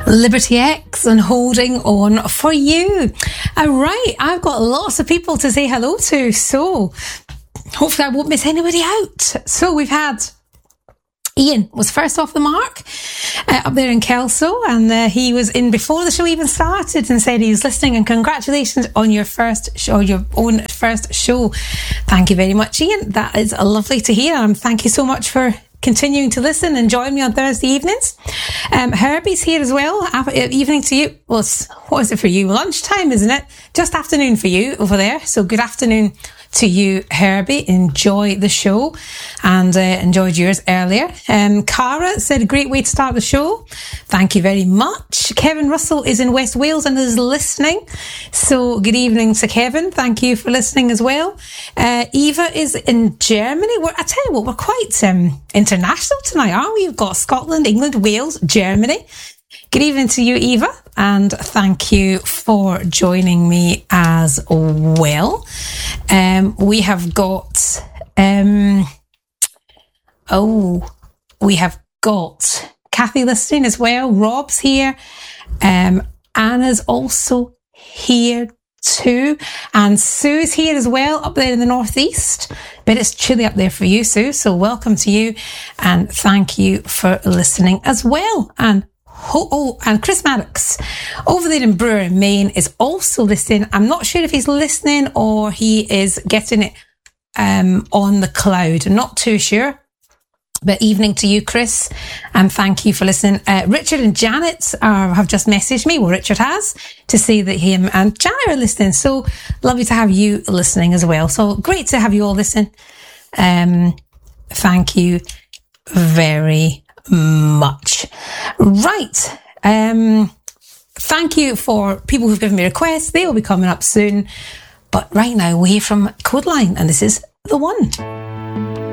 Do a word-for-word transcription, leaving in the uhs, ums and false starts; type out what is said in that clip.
Liberty X and Holding On For You. All right, I've got lots of people to say hello to, so hopefully I won't miss anybody out. So we've had Ian was first off the mark uh, up there in Kelso, and uh, he was in before the show even started and said he was listening, and congratulations on your first show, your own first show. Thank you very much, Ian. That is lovely to hear. Um, thank you so much for continuing to listen and join me on Thursday evenings. Um, Herbie's here as well. Evening to you. Well, what is it for you? Lunchtime, isn't it? Just afternoon for you over there. So good afternoon to you, Herbie. Enjoy the show, and uh, enjoyed yours earlier. Um, Cara said, a great way to start the show. Thank you very much. Kevin Russell is in West Wales and is listening. So good evening to Kevin. Thank you for listening as well. Uh, Eva is in Germany. We're, I tell you what, we're quite um, international tonight, aren't we? We've got Scotland, England, Wales, Germany. Good evening to you, Eva, and thank you for joining me as well. Um, we have got, um, oh, we have got Kathy listening as well. Rob's here. Um, Anna's also here too. And Sue's here as well, up there in the northeast. But it's chilly up there for you, Sue. So welcome to you, and thank you for listening as well. And Oh, oh, and Chris Maddox over there in Brewer in Maine is also listening. I'm not sure if he's listening or he is getting it um, on the cloud. I'm not too sure. But evening to you, Chris, and thank you for listening. Uh, Richard and Janet are, have just messaged me, well, Richard has, to say that him and Janet are listening. So lovely to have you listening as well. So great to have you all listen. Um, thank you very much. Right. Um, thank you for people who've given me requests. They will be coming up soon. But right now, we hear from Codeline, and this is The One.